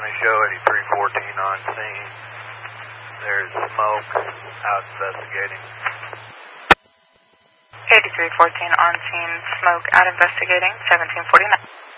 County show 8314 on scene. There's smoke out investigating. 8314 on scene, smoke out investigating, 1749.